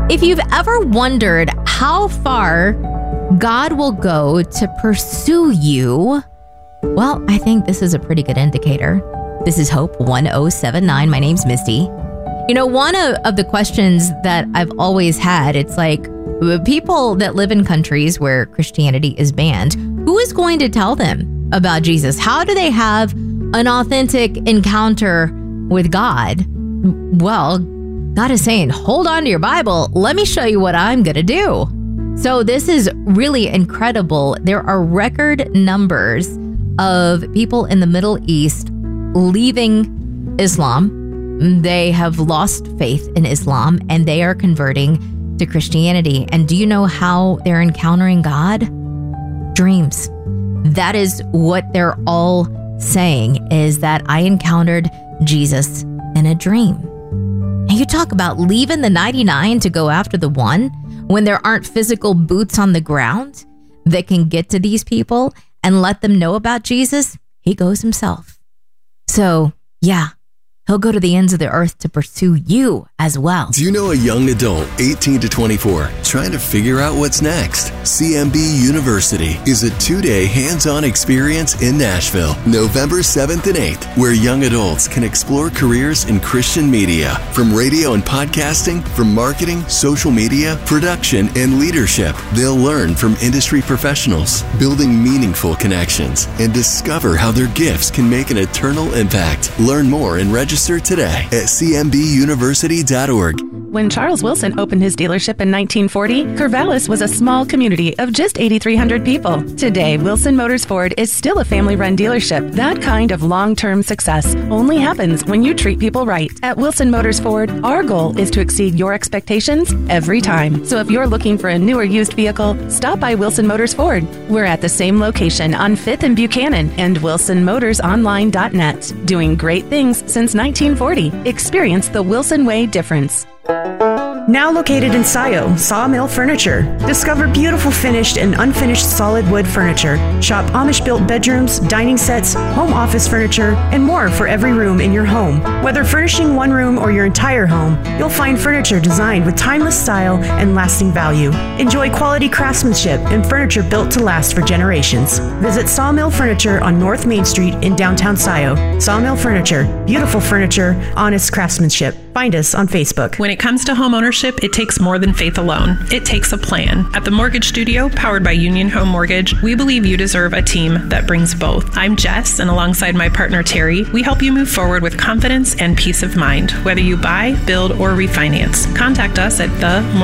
If you've ever wondered how far God will go to pursue you, well, I think this is a pretty good indicator. This is Hope 1079. My name's Misty. You know, one of the questions that I've always had, it's like, people that live in countries where Christianity is banned, who is going to tell them about Jesus? How do they have an authentic encounter with God? Well, God is saying, hold on to your Bible. Let me show you what I'm going to do. So this is really incredible. There are record numbers of people in the Middle East leaving Islam. They have lost faith in Islam and they are converting to Christianity. And do you know how they're encountering God? Dreams. That is what they're all saying, is that I encountered Jesus in a dream. And you talk about leaving the 99 to go after the one when there aren't physical boots on the ground that can get to these people and let them know about Jesus. He goes himself. So, yeah. He'll go to the ends of the earth to pursue you as well. Do you know a young adult, 18 to 24, trying to figure out what's next? CMB University is a 2-day hands-on experience in Nashville, November 7th and 8th, where young adults can explore careers in Christian media, from radio and podcasting, from marketing, social media, production, and leadership. They'll learn from industry professionals, building meaningful connections, and discover how their gifts can make an eternal impact. Learn more and register today at cmbuniversity.org. When Charles Wilson opened his dealership in 1940, Corvallis was a small community of just 8,300 people. Today, Wilson Motors Ford is still a family-run dealership. That kind of long-term success only happens when you treat people right. At Wilson Motors Ford, our goal is to exceed your expectations every time. So if you're looking for a new or used vehicle, stop by Wilson Motors Ford. We're at the same location on 5th and Buchanan and WilsonMotorsOnline.net. Doing great things since 1940. Experience the Wilson Way difference. Now located in Scio, Sawmill Furniture. Discover beautiful finished and unfinished solid wood furniture. Shop Amish-built bedrooms, dining sets, home office furniture, and more for every room in your home. Whether furnishing one room or your entire home, you'll find furniture designed with timeless style and lasting value. Enjoy quality craftsmanship and furniture built to last for generations. Visit Sawmill Furniture on North Main Street in downtown Scio. Sawmill Furniture. Beautiful furniture, honest craftsmanship. Find us on Facebook. When it comes to home ownership, it takes more than faith alone. It takes a plan. At the Mortgage Studio, powered by Union Home Mortgage, we believe you deserve a team that brings both. I'm Jess, and alongside my partner Terry, we help you move forward with confidence and peace of mind, whether you buy, build, or refinance. Contact us at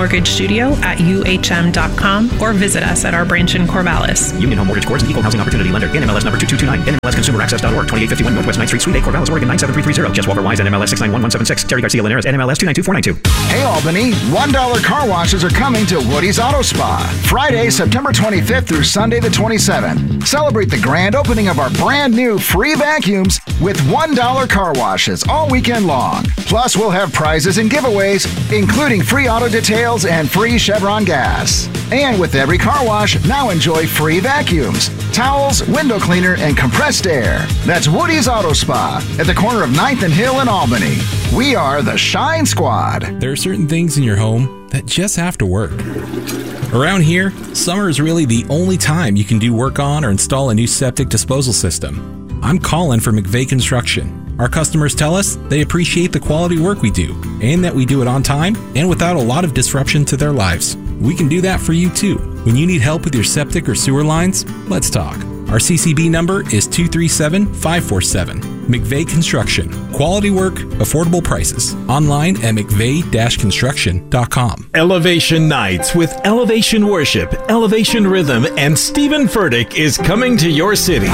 themortgagestudio@uhm.com or visit us at our branch in Corvallis. Union Home Mortgage Corp. Equal Housing Opportunity Lender. NMLS number 2229. NMLSConsumerAccess.org. 2851 Northwest 9th Street, Suite 8, Corvallis, Oregon 97330. Jess Walker Wise, NMLS 691176. Terry Garcia Linares, NMLS 292492. Hey Albany, $1 car washes are coming to Woody's Auto Spa. Friday, September 25th through Sunday the 27th. Celebrate the grand opening of our brand new free vacuums with $1 car washes all weekend long. Plus, we'll have prizes and giveaways, including free auto details and free Chevron gas. And with every car wash, now enjoy free vacuums, towels, window cleaner, and compressed air. That's Woody's Auto Spa at the corner of 9th and Hill in Albany. We are the Shine Squad. There are certain things in your home that just have to work. Around here, summer is really the only time you can do work on or install a new septic disposal system. I'm Colin for McVeigh Construction. Our customers tell us they appreciate the quality work we do and that we do it on time and without a lot of disruption to their lives. We can do that for you too. When you need help with your septic or sewer lines, let's talk. Our CCB number is 237-547. McVeigh Construction. Quality work, affordable prices. Online at mcveigh-construction.com. Elevation Nights with Elevation Worship, Elevation Rhythm, and Stephen Furtick is coming to your city.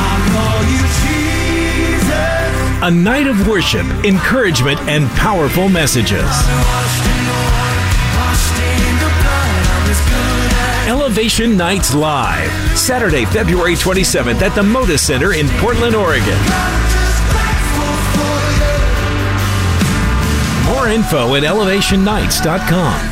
A night of worship, encouragement, and powerful messages. Elevation Nights Live, Saturday, February 27th at the Moda Center in Portland, Oregon. More info at elevationnights.com.